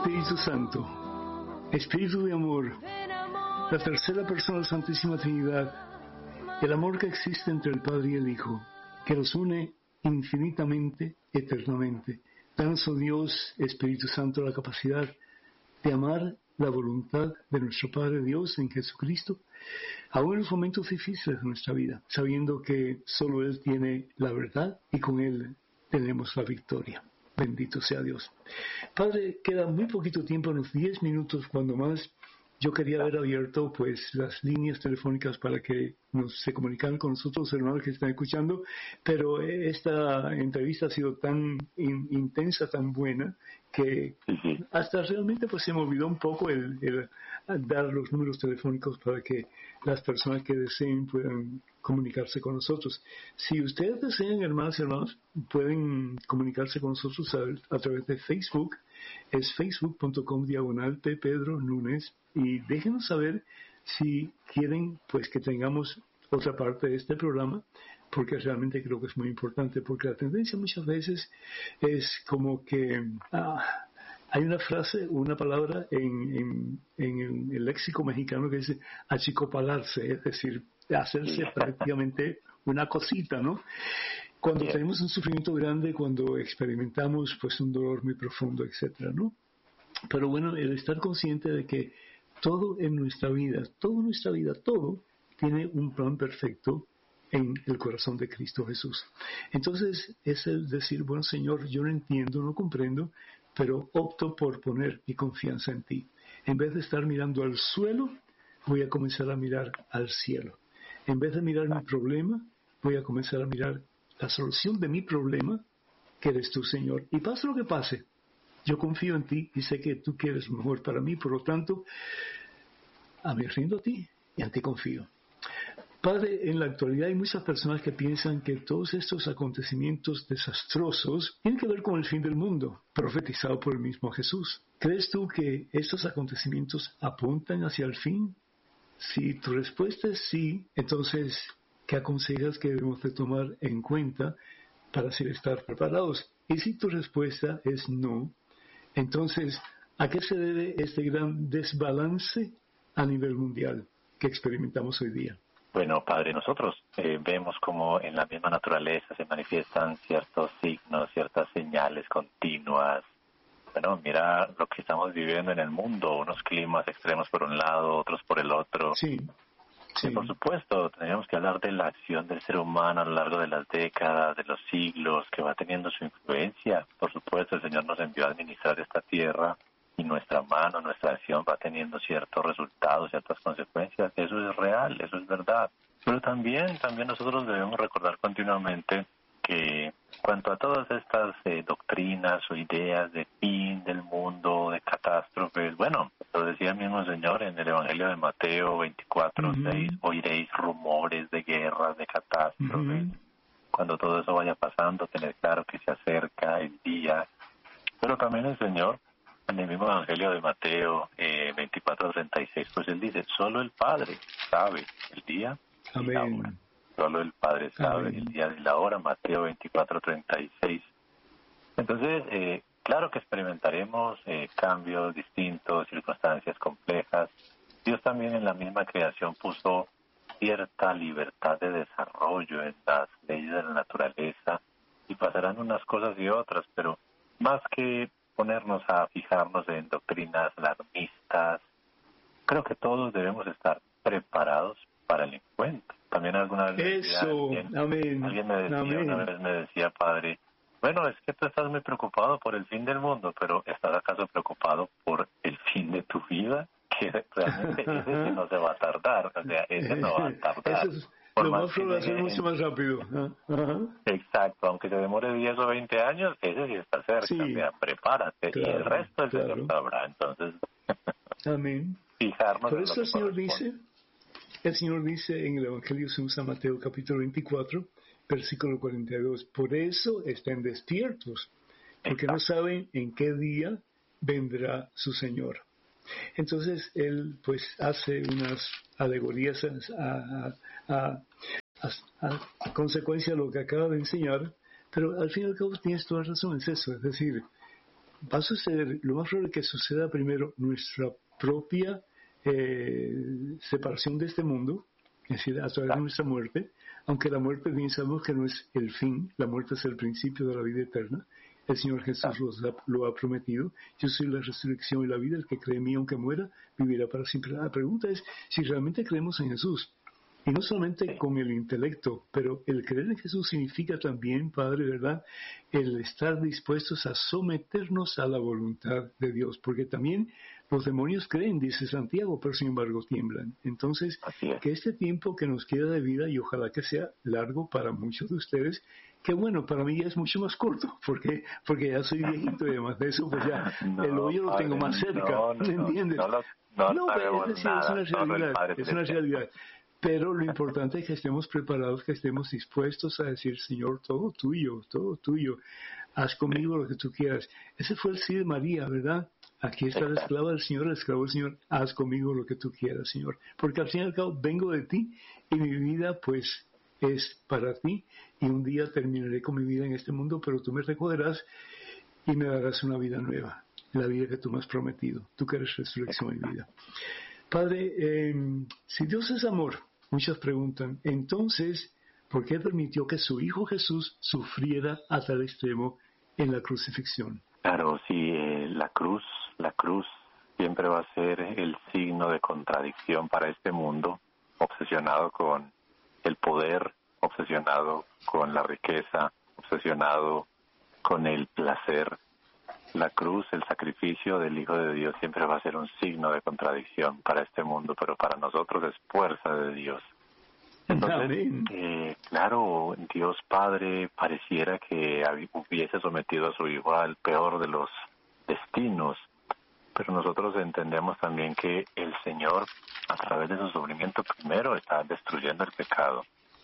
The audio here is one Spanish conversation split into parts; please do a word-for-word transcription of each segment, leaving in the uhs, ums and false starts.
Espíritu Santo, Espíritu de amor, la tercera persona de la Santísima Trinidad, el amor que existe entre el Padre y el Hijo, que los une infinitamente, eternamente. Danos, oh Dios, Espíritu Santo, la capacidad de amar la voluntad de nuestro Padre Dios en Jesucristo, aún en los momentos difíciles de nuestra vida, sabiendo que solo Él tiene la verdad y con Él tenemos la victoria. Bendito sea Dios. Padre, queda muy poquito tiempo, unos diez minutos cuando más. Yo quería haber abierto pues las líneas telefónicas para que nos se comunicaran con nosotros, hermanos que están escuchando, pero esta entrevista ha sido tan in, intensa, tan buena, que uh-huh. hasta realmente pues se me olvidó un poco el, el dar los números telefónicos para que las personas que deseen puedan comunicarse con nosotros. Si ustedes desean, hermanas y hermanos, pueden comunicarse con nosotros a, a través de Facebook. Es facebook punto com diagonal P. Pedro Núñez, y déjenos saber si quieren pues que tengamos otra parte de este programa, porque realmente creo que es muy importante, porque la tendencia muchas veces es como que ah, hay una frase, una palabra en, en, en el léxico mexicano que dice achicopalarse, es decir, hacerse prácticamente una cosita, ¿no? Cuando yeah. tenemos un sufrimiento grande, cuando experimentamos pues un dolor muy profundo, etcétera, ¿no? Pero bueno, el estar consciente de que todo en nuestra vida, toda nuestra vida, todo tiene un plan perfecto en el corazón de Cristo Jesús. Entonces es el decir, bueno Señor, yo no entiendo, no comprendo, pero opto por poner mi confianza en ti. En vez de estar mirando al suelo, voy a comenzar a mirar al cielo. En vez de mirar mi problema, voy a comenzar a mirar la solución de mi problema, que eres tú, Señor. Y pase lo que pase, yo confío en ti y sé que tú quieres lo mejor para mí, por lo tanto, a mí rindo a ti y en ti confío. Padre, en la actualidad hay muchas personas que piensan que todos estos acontecimientos desastrosos tienen que ver con el fin del mundo, profetizado por el mismo Jesús. ¿Crees tú que estos acontecimientos apuntan hacia el fin? Si tu respuesta es sí, entonces, ¿qué aconsejas que debemos de tomar en cuenta para así estar preparados? Y si tu respuesta es no, entonces, ¿a qué se debe este gran desbalance a nivel mundial que experimentamos hoy día? Bueno, Padre, nosotros eh, vemos como en la misma naturaleza se manifiestan ciertos signos, ciertas señales continuas. Bueno, mira lo que estamos viviendo en el mundo, unos climas extremos por un lado, otros por el otro. Sí. Sí. Y por supuesto, tenemos que hablar de la acción del ser humano a lo largo de las décadas, de los siglos, que va teniendo su influencia. Por supuesto, el Señor nos envió a administrar esta tierra y nuestra mano, nuestra acción va teniendo ciertos resultados, ciertas consecuencias. Eso es real, eso es verdad. Pero también, también nosotros debemos recordar continuamente que cuanto a todas estas eh, doctrinas o ideas de fin del mundo, de catástrofes, bueno, lo decía el mismo Señor en el Evangelio de Mateo veinticuatro, uh-huh. seis, oiréis rumores de guerras, de catástrofes. Uh-huh. Cuando todo eso vaya pasando, tener claro que se acerca el día. Pero también el Señor, en el mismo Evangelio de Mateo eh, veinticuatro, treinta y seis, pues Él dice, solo el Padre sabe el día y Amén. la hora. Solo el Padre sabe Amén. El día y la hora, Mateo veinticuatro, treinta y seis. Entonces, eh, claro que experimentaremos eh, cambios distintos, circunstancias complejas. Dios también en la misma creación puso cierta libertad de desarrollo en las leyes de la naturaleza y pasarán unas cosas y otras, pero más que ponernos a fijarnos en doctrinas alarmistas, creo que todos debemos estar preparados para el encuentro. También alguna vez me decía, alguien, amén, alguien me decía, amén. una vez me decía, Padre, bueno, es que tú estás muy preocupado por el fin del mundo, pero ¿estás acaso preocupado por el fin de tu vida? Que realmente ese sí no se va a tardar, o sea, ese no va a tardar. Eso es, por lo más más probable es mucho más rápido. Ajá. Exacto, aunque se demore diez o veinte años, ese sí está cerca, sí, o sea, prepárate, claro, y el resto el claro. Señor sabrá, entonces, amén. fijarnos Por en eso lo que el Señor corresponde. dice, el Señor dice en el Evangelio según San Mateo capítulo veinticuatro, versículo cuarenta y dos, por eso estén despiertos, porque Exacto. no saben en qué día vendrá su Señor. Entonces él pues hace unas alegorías a, a, a, a, a consecuencia de lo que acaba de enseñar, pero al fin y al cabo tienes toda razón, es eso, es decir, va a suceder, lo más probable es que suceda primero nuestra propia eh, separación de este mundo, es decir, a través de nuestra muerte, aunque la muerte bien sabemos que no es el fin, la muerte es el principio de la vida eterna. El Señor Jesús lo ha, lo ha prometido. Yo soy la resurrección y la vida, el que cree en mí aunque muera, vivirá para siempre. La pregunta es si realmente creemos en Jesús. Y no solamente con el intelecto, pero el creer en Jesús significa también, Padre, ¿verdad?, el estar dispuestos a someternos a la voluntad de Dios, porque también los demonios creen, dice Santiago, pero sin embargo tiemblan. Entonces, que este tiempo que nos queda de vida, y ojalá que sea largo para muchos de ustedes, que bueno, para mí ya es mucho más corto, porque porque ya soy viejito y además de eso, pues ya no, el hoyo lo tengo más cerca, no, no, ¿me entiendes? No, no, no, no, no pero es decir, nada, es una realidad, es una realidad. Pero lo importante es que estemos preparados, que estemos dispuestos a decir, Señor, todo tuyo, todo tuyo, haz conmigo lo que tú quieras. Ese fue el sí de María, ¿verdad? Aquí está la esclava del Señor, el esclavo del Señor, haz conmigo lo que tú quieras, Señor. Porque al fin y al cabo vengo de ti y mi vida, pues, es para ti. Y un día terminaré con mi vida en este mundo, pero tú me recogerás y me darás una vida nueva, la vida que tú me has prometido. Tú que eres resurrección y vida. Padre, eh, si Dios es amor, muchas preguntan, entonces, ¿por qué permitió que su Hijo Jesús sufriera a tal extremo en la crucifixión? Claro, sí, eh, la cruz, la cruz siempre va a ser el signo de contradicción para este mundo, obsesionado con el poder, obsesionado con la riqueza, obsesionado con el placer. La cruz, el sacrificio del Hijo de Dios siempre va a ser un signo de contradicción para este mundo, pero para nosotros es fuerza de Dios. Entonces, eh, claro, Dios Padre pareciera que hubiese sometido a su Hijo al peor de los destinos, pero nosotros entendemos también que el Señor, a través de su sufrimiento, primero está destruyendo el pecado.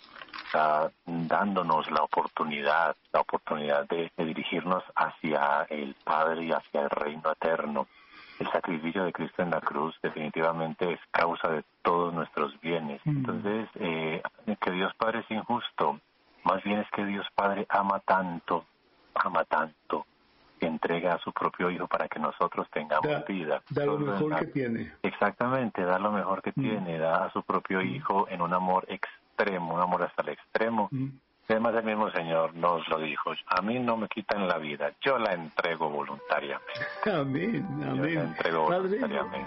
Está dándonos la oportunidad, la oportunidad de, de dirigirnos hacia el Padre y hacia el reino eterno. El sacrificio de Cristo en la cruz definitivamente es causa de todos nuestros bienes. Mm. Entonces, eh, que Dios Padre es injusto, más bien es que Dios Padre ama tanto, ama tanto, que entrega a su propio Hijo para que nosotros tengamos da, vida. Da lo mejor da, que tiene. Exactamente, da lo mejor que mm. tiene, da a su propio mm. Hijo en un amor extremo. extremo, un amor hasta el extremo. Mm. Además, el mismo Señor nos lo dijo, a mí no me quitan la vida, yo la entrego voluntariamente. Amén, amén. Yo la entrego Padre, voluntariamente.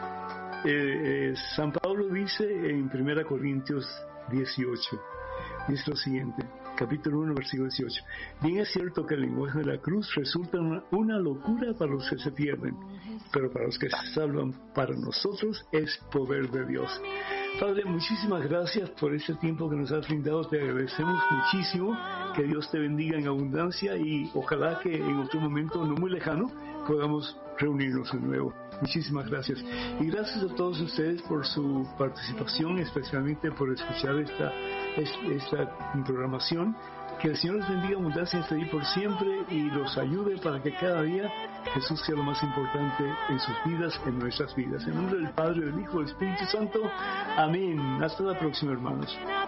Eh, eh, San Pablo dice en primera Corintios dieciocho, dice lo siguiente, capítulo uno, versículo dieciocho, bien es cierto que el lenguaje de la cruz resulta una, una locura para los que se pierden, pero para los que se salvan, para nosotros es poder de Dios. Padre, muchísimas gracias por este tiempo que nos has brindado, te agradecemos muchísimo, que Dios te bendiga en abundancia y ojalá que en otro momento no muy lejano podamos reunirnos de nuevo. Muchísimas gracias. Y gracias a todos ustedes por su participación, especialmente por escuchar esta, esta programación. Que el Señor los bendiga en abundancia hasta ahí por siempre y los ayude para que cada día Jesús sea lo más importante en sus vidas, en nuestras vidas. En nombre del Padre, del Hijo y del Espíritu Santo. Amén. Hasta la próxima, hermanos.